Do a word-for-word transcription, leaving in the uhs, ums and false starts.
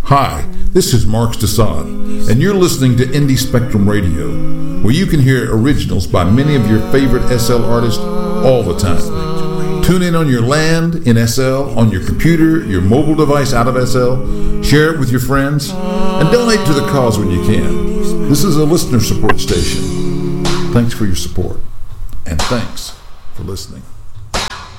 Hi, this is Mark Desad, and you're listening to Indie Spectrum Radio, where you can hear originals by many of your favorite S L artists all the time. Tune in on your land in S L, on your computer, your mobile device out of S L, share it with your friends, and donate to the cause when you can. This is a listener support station. Thanks for your support, and thanks for listening.